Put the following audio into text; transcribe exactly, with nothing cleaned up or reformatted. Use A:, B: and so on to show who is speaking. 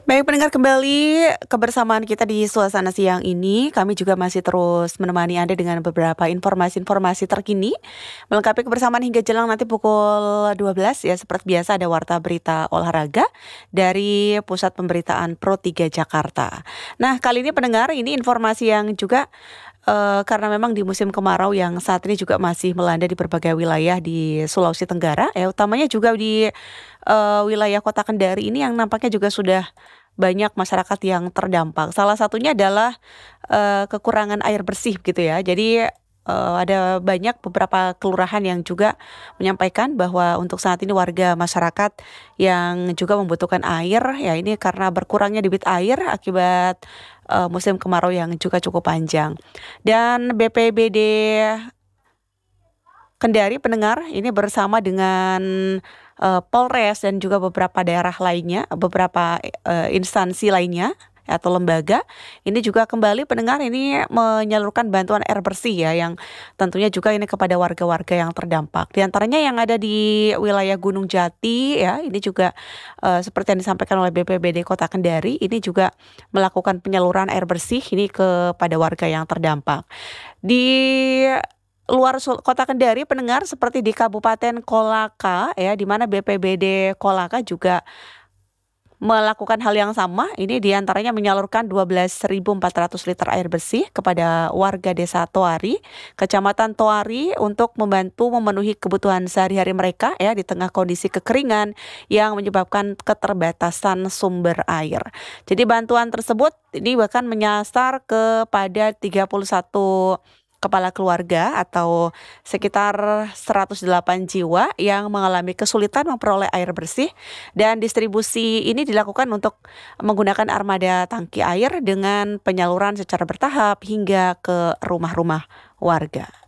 A: Baik pendengar, kembali kebersamaan kita di suasana siang ini. Kami juga masih terus menemani Anda dengan beberapa informasi-informasi terkini, melengkapi kebersamaan hingga jelang nanti pukul dua belas ya. Seperti biasa ada warta berita olahraga dari Pusat Pemberitaan Pro tiga Jakarta. Nah, kali ini pendengar, ini informasi yang juga eh, karena memang di musim kemarau yang saat ini juga masih melanda di berbagai wilayah di Sulawesi Tenggara, ya utamanya juga di eh, wilayah Kota Kendari ini yang nampaknya juga sudah banyak masyarakat yang terdampak. Salah satunya adalah eh, kekurangan air bersih gitu ya. Jadi eh, ada banyak beberapa kelurahan yang juga menyampaikan bahwa untuk saat ini warga masyarakat yang juga membutuhkan air, ya ini karena berkurangnya debit air akibat eh, musim kemarau yang juga cukup panjang. Dan B P B D Kendari pendengar ini bersama dengan eh, Polres dan juga beberapa daerah lainnya, beberapa eh, instansi lainnya atau lembaga, ini juga kembali pendengar ini menyalurkan bantuan air bersih ya, yang tentunya juga ini kepada warga-warga yang terdampak. Di antaranya yang ada di wilayah Gunung Jati ya, ini juga eh, seperti yang disampaikan oleh B P B D Kota Kendari, ini juga melakukan penyaluran air bersih ini kepada warga yang terdampak. Di luar Sul- Kota Kendari pendengar, seperti di Kabupaten Kolaka ya, di mana B P B D Kolaka juga melakukan hal yang sama. Ini diantaranya menyalurkan dua belas ribu empat ratus liter air bersih kepada warga desa Toari, Kecamatan Toari, untuk membantu memenuhi kebutuhan sehari-hari mereka ya di tengah kondisi kekeringan yang menyebabkan keterbatasan sumber air. Jadi bantuan tersebut ini bahkan menyasar kepada tiga puluh satu kepala keluarga atau sekitar seratus delapan jiwa yang mengalami kesulitan memperoleh air bersih, dan distribusi ini dilakukan untuk menggunakan armada tangki air dengan penyaluran secara bertahap hingga ke rumah-rumah warga.